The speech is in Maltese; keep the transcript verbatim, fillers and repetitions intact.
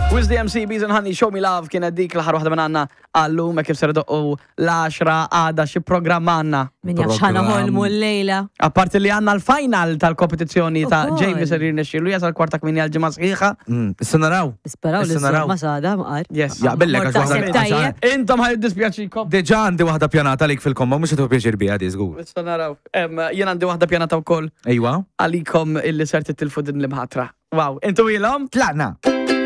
Wiz D M C, Bees and Honey, Show Me Love, kienet dik l-ħar waħda minn għanna għallum, kif ser doqqu l-għaxra għada xi programmanna. Min jaf xana ħolmu l-lejla. Apparti li għanna l-final tal-kompetizzjoni ta' Ukoll. Jamie ser jirnexxielu jasal kwarta kmini għal-ġimgħa sħiħa. Issa naraw. Isperaw li Issa naraw. s-summa sada maqar. Yes. Jaqbellek għax Taħseb waħda. tajjeb. Intom ħaj dispjaċikom. Deġa għandi waħda pjanata lik fil-komma, mux għatu pieċir bija di zgur. Issa naraw. Em, Jien għandi waħda pjanata wkoll Ejwa. għalikom illi ser titilfu din l-imħatra. Wow, intu ilhom? Tlaqna.